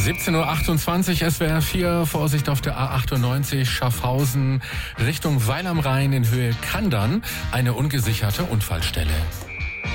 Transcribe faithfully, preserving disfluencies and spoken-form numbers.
siebzehn Uhr achtundzwanzig, S W R vier, Vorsicht auf der A achtundneunzig, Schaffhausen, Richtung Weil am Rhein in Höhe Kandern, eine ungesicherte Unfallstelle.